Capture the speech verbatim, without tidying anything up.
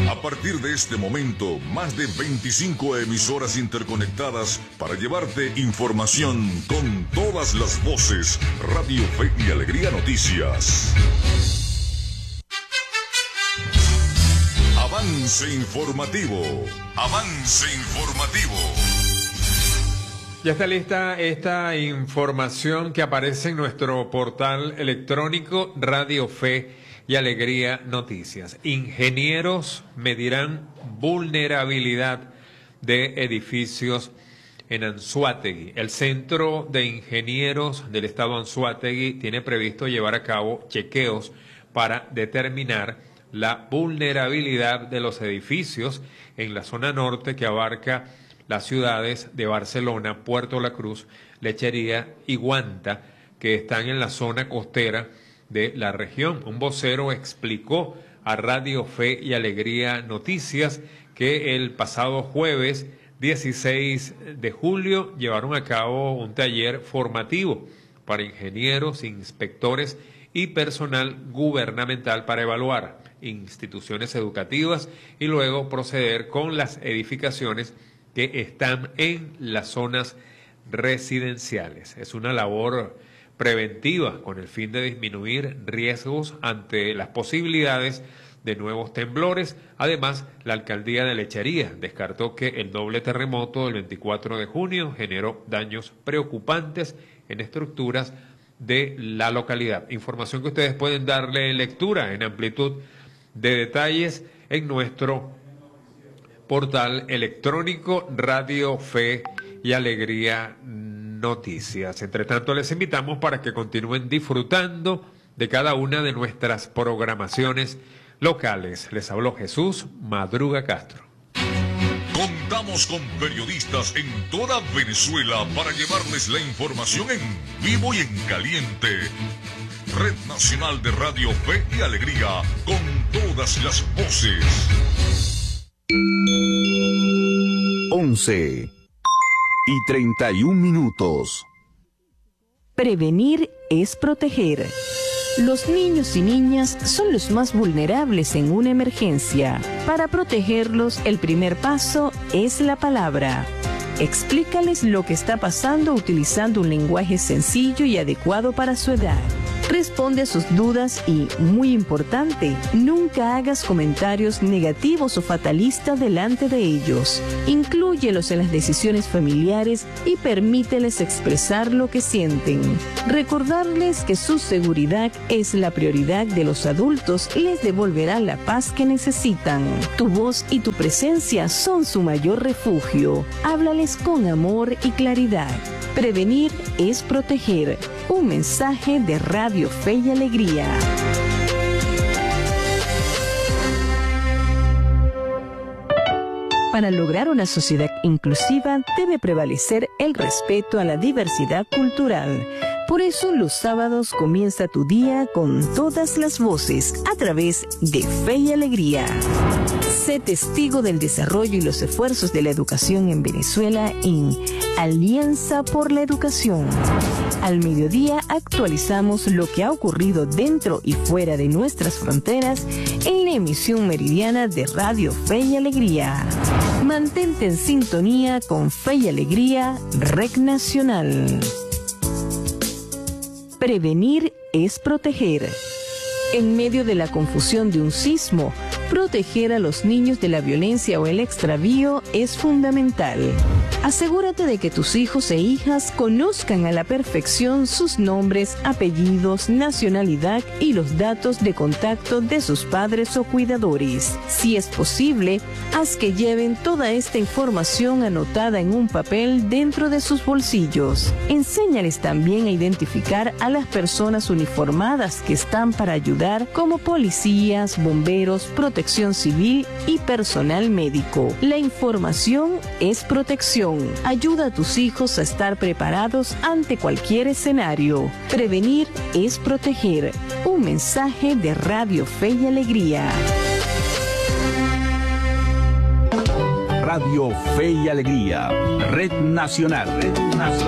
A partir de este momento, más de veinticinco emisoras interconectadas para llevarte información con todas las voces. Radio Fe y Alegría Noticias. Avance informativo. Avance informativo. Ya está lista esta información que aparece en nuestro portal electrónico Radio Fe y Alegría Noticias. Ingenieros medirán vulnerabilidad de edificios en Anzoátegui. El Centro de Ingenieros del Estado Anzoátegui tiene previsto llevar a cabo chequeos para determinar la vulnerabilidad de los edificios en la zona norte que abarca las ciudades de Barcelona, Puerto La Cruz, Lechería y Guanta, que están en la zona costera de la región. Un vocero explicó a Radio Fe y Alegría Noticias que el pasado jueves dieciséis de julio llevaron a cabo un taller formativo para ingenieros, inspectores y personal gubernamental para evaluar instituciones educativas y luego proceder con las edificaciones que están en las zonas residenciales. Es una labor preventiva con el fin de disminuir riesgos ante las posibilidades de nuevos temblores. Además, la alcaldía de Lechería descartó que el doble terremoto del veinticuatro de junio generó daños preocupantes en estructuras de la localidad. Información que ustedes pueden darle lectura en amplitud de detalles en nuestro portal electrónico Radio Fe y Alegría Noticias. Entre tanto, les invitamos para que continúen disfrutando de cada una de nuestras programaciones locales. Les habló Jesús Madruga Castro. Contamos con periodistas en toda Venezuela para llevarles la información en vivo y en caliente. Red Nacional de Radio Fe y Alegría, con todas las voces. once y treinta y un minutos. Prevenir es proteger. Los niños y niñas son los más vulnerables en una emergencia. Para protegerlos, el primer paso es la palabra. Explícales lo que está pasando utilizando un lenguaje sencillo y adecuado para su edad. Responde a sus dudas y, muy importante, nunca hagas comentarios negativos o fatalistas delante de ellos. Inclúyelos en las decisiones familiares y permíteles expresar lo que sienten. Recordarles que su seguridad es la prioridad de los adultos les devolverá la paz que necesitan. Tu voz y tu presencia son su mayor refugio. Háblales con amor y claridad. Prevenir es proteger. Un mensaje de Radio Fe y Alegría. Para lograr una sociedad inclusiva debe prevalecer el respeto a la diversidad cultural. Por eso los sábados comienza tu día con todas las voces a través de Fe y Alegría. Sé testigo del desarrollo y los esfuerzos de la educación en Venezuela en Alianza por la Educación. Al mediodía actualizamos lo que ha ocurrido dentro y fuera de nuestras fronteras en la emisión meridiana de Radio Fe y Alegría. Mantente en sintonía con Fe y Alegría, Red Nacional. Prevenir es proteger. En medio de la confusión de un sismo, proteger a los niños de la violencia o el extravío es fundamental. Asegúrate de que tus hijos e hijas conozcan a la perfección sus nombres, apellidos, nacionalidad y los datos de contacto de sus padres o cuidadores. Si es posible, haz que lleven toda esta información anotada en un papel dentro de sus bolsillos. Enséñales también a identificar a las personas uniformadas que están para ayudar, como policías, bomberos, protección civil y personal médico. La información es protección. Ayuda a tus hijos a estar preparados ante cualquier escenario. Prevenir es proteger. Un mensaje de Radio Fe y Alegría. Radio Fe y Alegría, Red Nacional. Red Nacional.